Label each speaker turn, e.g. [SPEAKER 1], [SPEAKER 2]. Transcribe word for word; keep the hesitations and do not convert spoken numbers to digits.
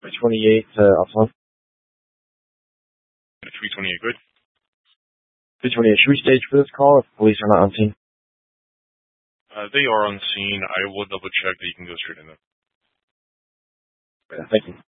[SPEAKER 1] three twenty-eight, uh, Uptown.
[SPEAKER 2] three twenty-eight, good.
[SPEAKER 1] three twenty-eight, should we stage for this call if police are not on scene?
[SPEAKER 2] Uh, they are on scene. I will double check that you can go straight in there.
[SPEAKER 1] Yeah, thank you.